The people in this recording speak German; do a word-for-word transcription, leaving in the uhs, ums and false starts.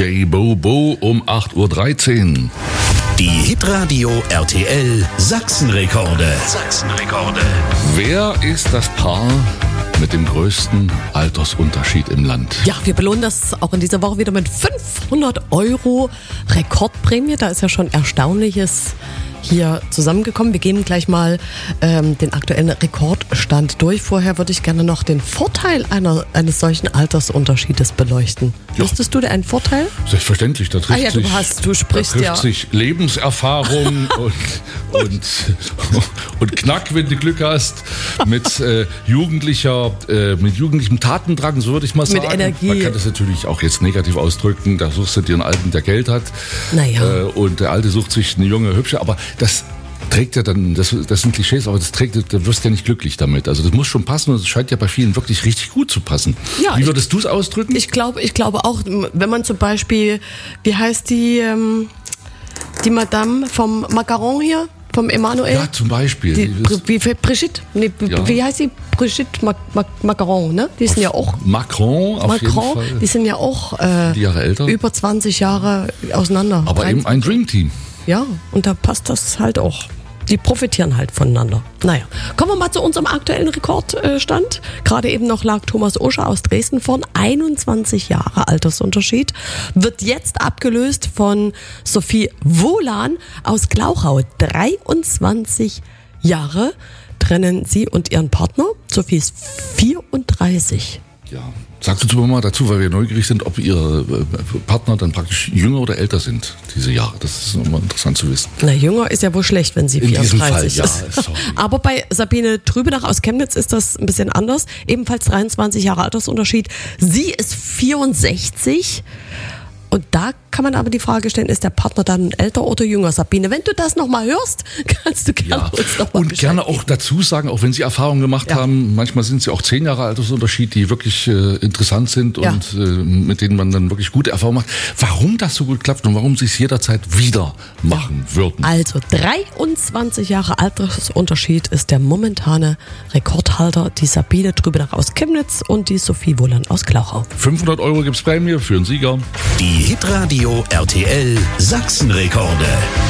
D J Bobo um acht Uhr dreizehn. Die Hitradio R T L Sachsenrekorde. Sachsenrekorde. Wer ist das Paar mit dem größten Altersunterschied im Land? Ja, wir belohnen das auch in dieser Woche wieder mit fünfhundert Euro Rekordprämie. Da ist ja schon Erstaunliches hier zusammengekommen. Wir gehen gleich mal ähm, den aktuellen Rekordstand durch. Vorher würde ich gerne noch den Vorteil einer, eines solchen Altersunterschiedes beleuchten. Ja. Wüsstest du denn einen Vorteil? Selbstverständlich, da trifft Ah ja, du sich, hast, du sprichst da trifft ja. sich Lebenserfahrung und, und, und Knack, wenn du Glück hast, mit äh, jugendlicher, äh, mit jugendlichem Tatendrang, so würde ich mal sagen. Mit Energie. Man kann das natürlich auch jetzt negativ ausdrücken. Da suchst du dir einen Alten, der Geld hat. Naja. Äh, und der Alte sucht sich eine junge, hübsche. Aber das trägt ja dann, das, das sind Klischees, aber das trägt, da wirst du ja nicht glücklich damit. Also das muss schon passen und es scheint ja bei vielen wirklich richtig gut zu passen. Ja, Wie würdest du es ausdrücken? Ich glaube, ich glaube auch, wenn man zum Beispiel, wie heißt die, ähm, die Madame vom Macaron hier, vom Emanuel? Ja, zum Beispiel. Die, wie, wie, Brigitte, nee, Ja. wie heißt die? Brigitte Mac, Mac, Macaron, ne? Die sind ja auch, Macron auf Macron, jeden Fall. die sind ja auch äh, Die Jahre älter. über zwanzig Jahre auseinander. Aber eben ein Dreamteam. Ja, und da passt das halt auch. Die profitieren halt voneinander. Naja, kommen wir mal zu unserem aktuellen Rekordstand. Gerade eben noch lag Thomas Uscher aus Dresden vorn. einundzwanzig Jahre Altersunterschied. Wird jetzt abgelöst von Sophie Wohlan aus Glauchau. dreiundzwanzig Jahre trennen sie und ihren Partner. Sophie ist vierunddreißig. Ja. Sagst du mal dazu, weil wir neugierig sind, ob ihre Partner dann praktisch jünger oder älter sind, diese Jahre. Das ist immer interessant zu wissen. Na, jünger ist ja wohl schlecht, wenn sie In diesem vierunddreißig Fall, ist. ja, sorry. Aber bei Sabine Trübenach aus Chemnitz ist das ein bisschen anders. Ebenfalls dreiundzwanzig Jahre Altersunterschied. Sie ist vierundsechzig. Und da kann man aber die Frage stellen, ist der Partner dann älter oder jünger? Sabine, wenn du das nochmal hörst, kannst du gerne Ja. uns nochmal Und Bescheid gerne geben. auch dazu sagen, auch wenn Sie Erfahrungen gemacht Ja. haben, manchmal sind es ja auch zehn Jahre Altersunterschied, die wirklich äh, interessant sind Ja. und äh, mit denen man dann wirklich gute Erfahrungen macht. Warum das so gut klappt und warum Sie es jederzeit wieder machen würden. Also dreiundzwanzig Jahre Altersunterschied ist der momentane Rekordhalter, die Sabine Trübenach aus Chemnitz und die Sophie Wohlan aus Glauchau. fünfhundert Euro gibt's Prämie für einen Sieger. Die Hitradio R T L Sachsenrekorde.